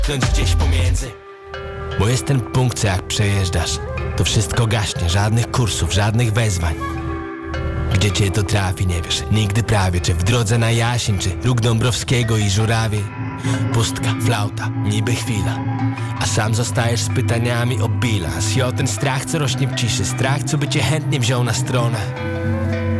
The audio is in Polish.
tknąć gdzieś pomiędzy. Bo jest ten punkt, co jak przejeżdżasz, to wszystko gaśnie, żadnych kursów, żadnych wezwań. Gdzie cię to trafi, nie wiesz nigdy prawie. Czy w drodze na Jasień, czy róg Dąbrowskiego i Żurawie. Pustka, flauta, niby chwila, a sam zostajesz z pytaniami o bilans. I o ten strach, co rośnie w ciszy, strach, co by cię chętnie wziął na stronę.